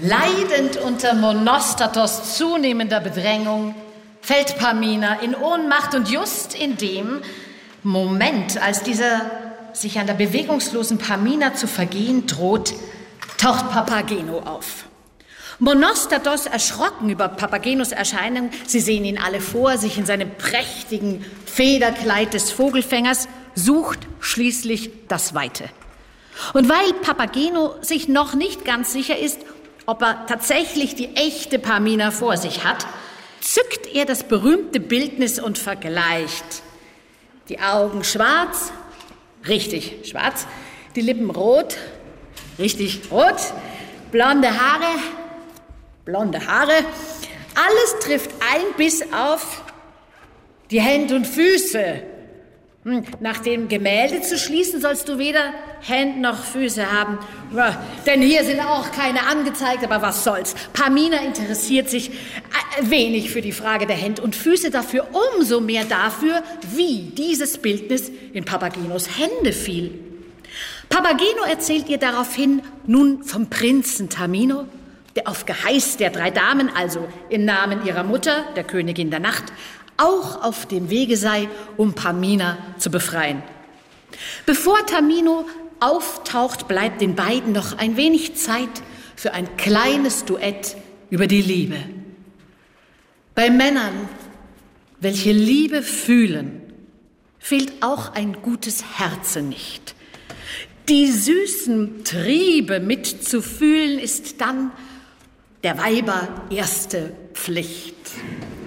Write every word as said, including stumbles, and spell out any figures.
Leidend unter Monostatos zunehmender Bedrängung fällt Pamina in Ohnmacht und just in dem Moment, als dieser sich an der bewegungslosen Pamina zu vergehen droht, taucht Papageno auf. Monostatos, erschrocken über Papagenos Erscheinung, Sie sehen ihn alle vor sich in seinem prächtigen Federkleid des Vogelfängers, sucht schließlich das Weite. Und weil Papageno sich noch nicht ganz sicher ist, ob er tatsächlich die echte Pamina vor sich hat, zückt er das berühmte Bildnis und vergleicht. Die Augen schwarz, richtig schwarz, die Lippen rot, richtig rot, blonde Haare, blonde Haare, alles trifft ein bis auf die Hände und Füße. Nach dem Gemälde zu schließen, sollst du weder Hände noch Füße haben. Ja, denn hier sind auch keine angezeigt, aber was soll's. Pamina interessiert sich wenig für die Frage der Hände und Füße, dafür umso mehr dafür, wie dieses Bildnis in Papagenos Hände fiel. Papageno erzählt ihr daraufhin nun vom Prinzen Tamino, der auf Geheiß der drei Damen, also im Namen ihrer Mutter, der Königin der Nacht, auch auf dem Wege sei, um Pamina zu befreien. Bevor Tamino auftaucht, bleibt den beiden noch ein wenig Zeit für ein kleines Duett über die Liebe. Bei Männern, welche Liebe fühlen, fehlt auch ein gutes Herze nicht. Die süßen Triebe mitzufühlen ist dann der Weiber erste Pflicht.